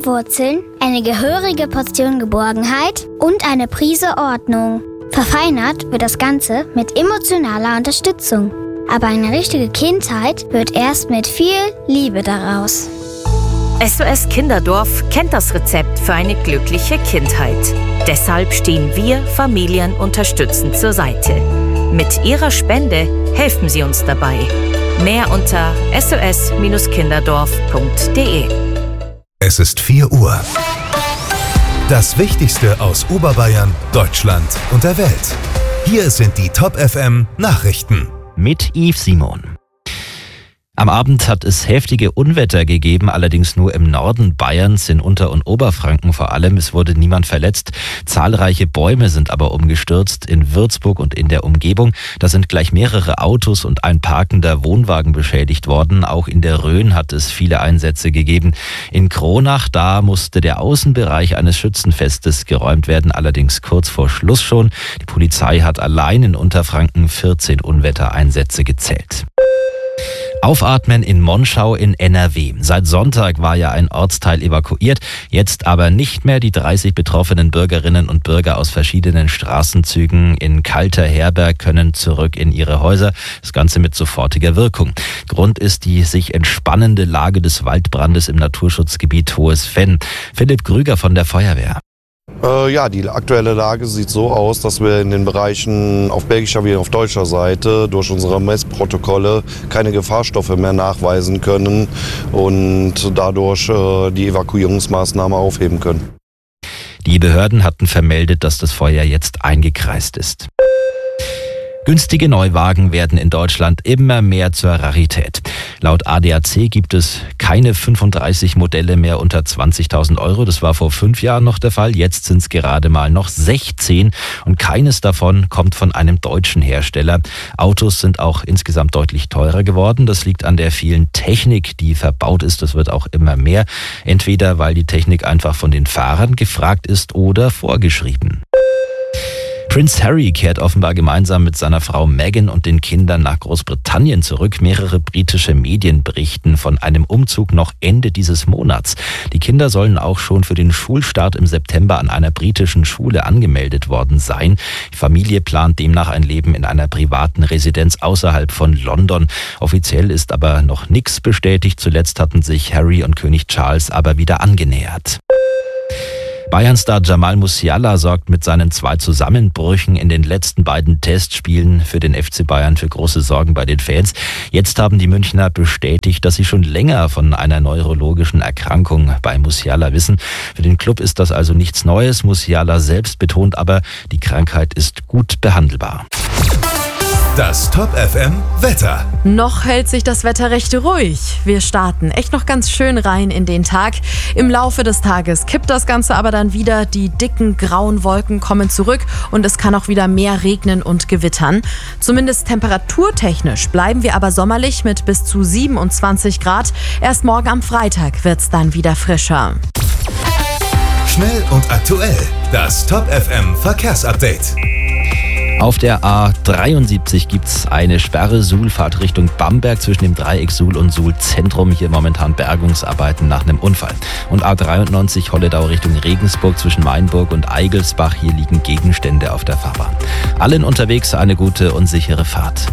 Wurzeln, eine gehörige Portion Geborgenheit und eine Prise Ordnung. Verfeinert wird das Ganze mit emotionaler Unterstützung. Aber eine richtige Kindheit wird erst mit viel Liebe daraus. SOS Kinderdorf kennt das Rezept für eine glückliche Kindheit. Deshalb stehen wir Familien unterstützend zur Seite. Mit Ihrer Spende helfen Sie uns dabei. Mehr unter sos-kinderdorf.de. Es ist 4 Uhr. Das Wichtigste aus Oberbayern, Deutschland und der Welt. Hier sind die Top FM Nachrichten. Mit Yves Simon. Am Abend hat es heftige Unwetter gegeben, allerdings nur im Norden Bayerns, in Unter- und Oberfranken vor allem. Es wurde niemand verletzt. Zahlreiche Bäume sind aber umgestürzt in Würzburg und in der Umgebung. Da sind gleich mehrere Autos und ein parkender Wohnwagen beschädigt worden. Auch in der Rhön hat es viele Einsätze gegeben. In Kronach, da musste der Außenbereich eines Schützenfestes geräumt werden, allerdings kurz vor Schluss schon. Die Polizei hat allein in Unterfranken 14 Unwettereinsätze gezählt. Aufatmen in Monschau in NRW. Seit Sonntag war ja ein Ortsteil evakuiert, jetzt aber nicht mehr. Die 30 betroffenen Bürgerinnen und Bürger aus verschiedenen Straßenzügen in Kalter-Herberg können zurück in ihre Häuser. Das Ganze mit sofortiger Wirkung. Grund ist die sich entspannende Lage des Waldbrandes im Naturschutzgebiet Hohes Venn. Philipp Krüger von der Feuerwehr. Die aktuelle Lage sieht so aus, dass wir in den Bereichen auf belgischer wie auf deutscher Seite durch unsere Messprotokolle keine Gefahrstoffe mehr nachweisen können und dadurch die Evakuierungsmaßnahme aufheben können. Die Behörden hatten vermeldet, dass das Feuer jetzt eingekreist ist. Günstige Neuwagen werden in Deutschland immer mehr zur Rarität. Laut ADAC gibt es keine 35 Modelle mehr unter 20.000 Euro. Das war vor 5 Jahren noch der Fall. Jetzt sind es gerade mal noch 16 und keines davon kommt von einem deutschen Hersteller. Autos sind auch insgesamt deutlich teurer geworden. Das liegt an der vielen Technik, die verbaut ist. Das wird auch immer mehr. Entweder weil die Technik einfach von den Fahrern gefragt ist oder vorgeschrieben. Prince Harry kehrt offenbar gemeinsam mit seiner Frau Meghan und den Kindern nach Großbritannien zurück. Mehrere britische Medien berichten von einem Umzug noch Ende dieses Monats. Die Kinder sollen auch schon für den Schulstart im September an einer britischen Schule angemeldet worden sein. Die Familie plant demnach ein Leben in einer privaten Residenz außerhalb von London. Offiziell ist aber noch nichts bestätigt. Zuletzt hatten sich Harry und König Charles aber wieder angenähert. Bayern-Star Jamal Musiala sorgt mit seinen 2 Zusammenbrüchen in den letzten beiden Testspielen für den FC Bayern für große Sorgen bei den Fans. Jetzt haben die Münchner bestätigt, dass sie schon länger von einer neurologischen Erkrankung bei Musiala wissen. Für den Club ist das also nichts Neues. Musiala selbst betont aber, die Krankheit ist gut behandelbar. Das Top FM Wetter. Noch hält sich das Wetter recht ruhig. Wir starten echt noch ganz schön rein in den Tag. Im Laufe des Tages kippt das Ganze aber dann wieder. Die dicken grauen Wolken kommen zurück und es kann auch wieder mehr regnen und gewittern. Zumindest temperaturtechnisch bleiben wir aber sommerlich mit bis zu 27 Grad. Erst morgen am Freitag wird es dann wieder frischer. Schnell und aktuell. Das Top FM Verkehrsupdate. Auf der A73 gibt's eine Sperre Suhlfahrt Richtung Bamberg zwischen dem Dreieck Suhl und Suhl Zentrum. Hier momentan Bergungsarbeiten nach einem Unfall. Und A93 Holledau Richtung Regensburg zwischen Mainburg und Eigelsbach. Hier liegen Gegenstände auf der Fahrbahn. Allen unterwegs eine gute und sichere Fahrt.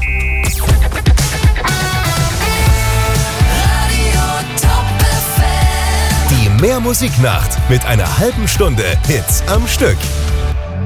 Die Mehrmusiknacht mit einer halben Stunde Hits am Stück.